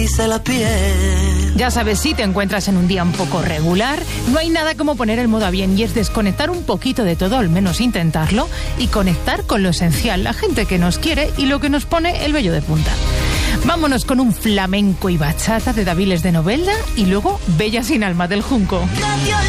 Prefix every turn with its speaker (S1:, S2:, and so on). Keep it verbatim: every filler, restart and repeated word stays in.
S1: Ya sabes, si te encuentras en un día un poco regular, no hay nada como poner el modo avión y es desconectar un poquito de todo, al menos intentarlo, y conectar con lo esencial, la gente que nos quiere y lo que nos pone el vello de punta. Vámonos con un flamenco y bachata de Daviles de Novelda y luego Bella sin alma del Junco.
S2: No